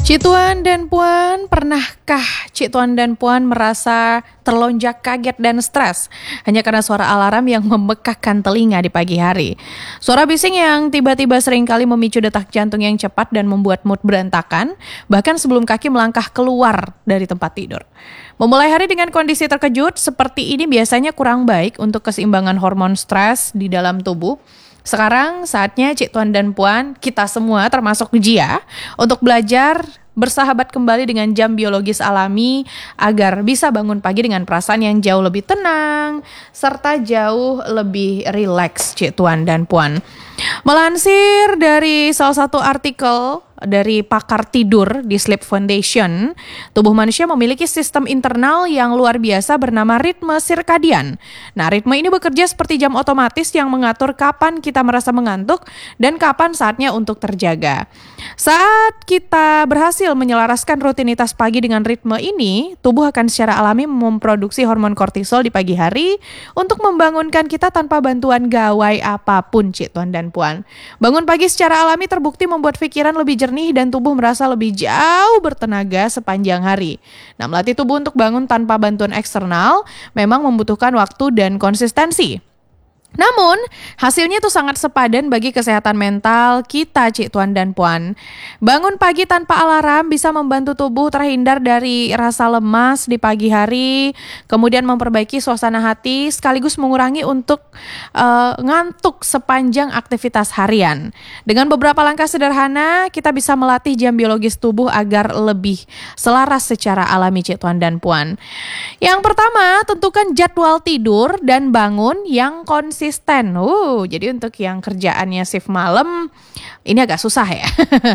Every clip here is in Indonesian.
Cik Tuan dan Puan, pernahkah Cik Tuan dan Puan merasa terlonjak kaget dan stres hanya karena suara alarm yang memekakkan telinga di pagi hari? Suara bising yang tiba-tiba seringkali memicu detak jantung yang cepat dan membuat mood berantakan, bahkan sebelum kaki melangkah keluar dari tempat tidur. Memulai hari dengan kondisi terkejut seperti ini biasanya kurang baik untuk keseimbangan hormon stres di dalam tubuh. Sekarang saatnya Cik Tuan dan Puan, kita semua termasuk Jia, untuk belajar bersahabat kembali dengan jam biologis alami agar bisa bangun pagi dengan perasaan yang jauh lebih tenang serta jauh lebih rileks, Cik Tuan dan Puan. Melansir dari salah satu artikel dari pakar tidur di Sleep Foundation, tubuh manusia memiliki sistem internal yang luar biasa bernama ritme sirkadian. Nah, ritme ini bekerja seperti jam otomatis yang mengatur kapan kita merasa mengantuk dan kapan saatnya untuk terjaga. Saat kita berhasil menyelaraskan rutinitas pagi dengan ritme ini, tubuh akan secara alami memproduksi hormon kortisol di pagi hari untuk membangunkan kita tanpa bantuan gawai apapun, Cik Tuan dan Puan. Bangun pagi secara alami terbukti membuat pikiran lebih jernih dan tubuh merasa lebih jauh bertenaga sepanjang hari. Nah, melatih tubuh untuk bangun tanpa bantuan eksternal memang membutuhkan waktu dan konsistensi. Namun, hasilnya itu sangat sepadan bagi kesehatan mental kita, Cik Tuan dan Puan. Bangun pagi tanpa alarm bisa membantu tubuh terhindar dari rasa lemas di pagi hari, kemudian memperbaiki suasana hati, sekaligus mengurangi untuk ngantuk sepanjang aktivitas harian. Dengan beberapa langkah sederhana, kita bisa melatih jam biologis tubuh agar lebih selaras secara alami, Cik Tuan dan Puan. Yang pertama, tentukan jadwal tidur dan bangun yang konsisten. Jadi untuk yang kerjaannya shift malam, ini agak susah ya.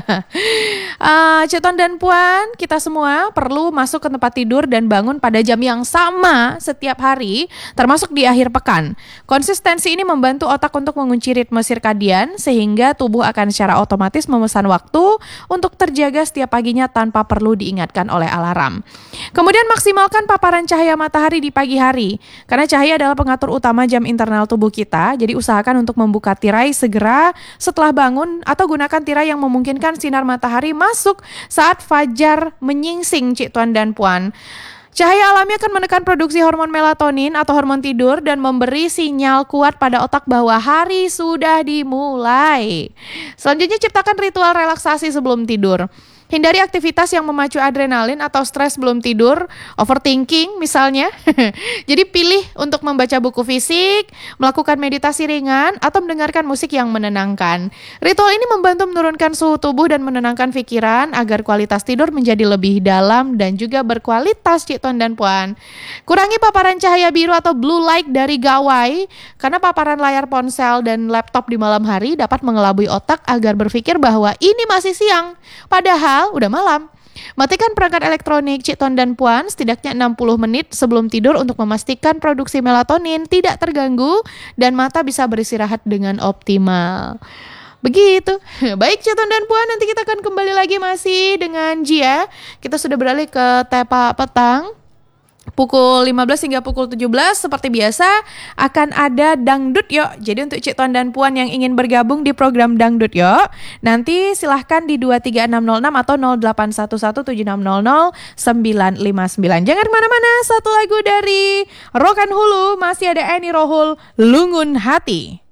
Cik Tuan dan Puan, kita semua perlu masuk ke tempat tidur dan bangun pada jam yang sama setiap hari, termasuk di akhir pekan. Konsistensi ini membantu otak untuk mengunci ritme sirkadian, sehingga tubuh akan secara otomatis memesan waktu untuk terjaga setiap paginya tanpa perlu diingatkan oleh alarm. Kemudian maksimalkan paparan cahaya matahari di pagi hari, karena cahaya adalah pengatur utama jam internal tubuh kita, jadi usahakan untuk membuka tirai segera setelah bangun atau gunakan tirai yang memungkinkan sinar matahari masuk saat fajar menyingsing, Cik Tuan dan Puan. Cahaya alami akan menekan produksi hormon melatonin atau hormon tidur dan memberi sinyal kuat pada otak bahwa hari sudah dimulai. Selanjutnya, ciptakan ritual relaksasi sebelum tidur. Hindari aktivitas yang memacu adrenalin atau stres sebelum tidur, overthinking misalnya. Jadi pilih untuk membaca buku fisik, melakukan meditasi ringan, atau mendengarkan musik yang menenangkan. Ritual ini membantu menurunkan suhu tubuh dan menenangkan pikiran agar kualitas tidur menjadi lebih dalam dan juga berkualitas, Cik Tuan dan Puan. Kurangi paparan cahaya biru atau blue light dari gawai, karena paparan layar ponsel dan laptop di malam hari dapat mengelabui otak agar berpikir bahwa ini masih siang, padahal udah malam. Matikan perangkat elektronik, Cik Tuan dan Puan, setidaknya 60 menit sebelum tidur untuk memastikan produksi melatonin tidak terganggu dan mata bisa beristirahat dengan optimal. Begitu. Baik, Cik Tuan dan Puan, nanti kita akan kembali lagi masih dengan Jia. Kita sudah beralih ke Tepa Petang. Pukul 15 hingga pukul 17 seperti biasa akan ada Dangdut Yuk. Jadi untuk Cik Tuan dan Puan yang ingin bergabung di program Dangdut Yuk, nanti silahkan di 23606 atau 081176000959. Jangan kemana-mana, satu lagu dari Rokan Hulu, masih ada Eni Rohul, Lungun Hati.